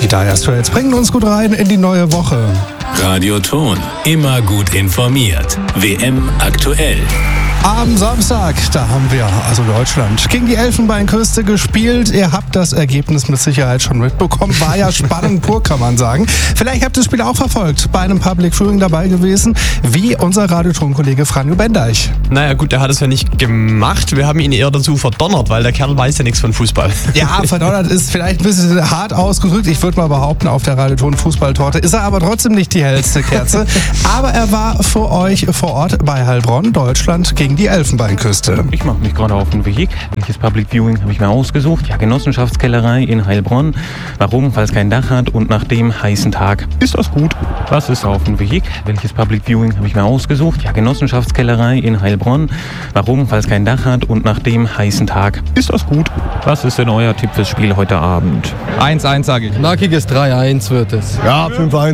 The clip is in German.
Dire Straits bringen uns gut rein in die neue Woche. Radioton, immer gut informiert. WM aktuell. Am Samstag, da haben wir, also Deutschland, gegen die Elfenbeinküste gespielt. Ihr habt das Ergebnis mit Sicherheit schon mitbekommen. War ja spannend pur, kann man sagen. Vielleicht habt ihr das Spiel auch verfolgt, bei einem Public Viewing dabei gewesen, wie unser Radioton-Kollege Franjo Bendeich. Naja gut, der hat es ja nicht gemacht. Wir haben ihn eher dazu verdonnert, weil der Kerl weiß ja nichts von Fußball. Ja, verdonnert ist vielleicht ein bisschen hart ausgedrückt. Ich würde mal behaupten, auf der Radioton-Fußballtorte ist er aber trotzdem nicht die hellste Kerze. Aber er war für euch vor Ort bei Heilbronn, Deutschland, gegen die Elfenbeinküste. Ich mache mich gerade auf den Weg. Welches Public Viewing habe ich mir ausgesucht? Ja, Genossenschaftskellerei in Heilbronn. Warum? Weil es kein Dach hat und nach dem heißen Tag ist das gut. Was ist auf dem Weg? Welches Public Viewing habe ich mir ausgesucht? Ja, Genossenschaftskellerei in Heilbronn. Warum? Weil es kein Dach hat und nach dem heißen Tag ist das gut. Was ist denn euer Tipp fürs Spiel heute Abend? 1-1 sage ich. Knackiges 3-1 wird es. Ja, 5-1.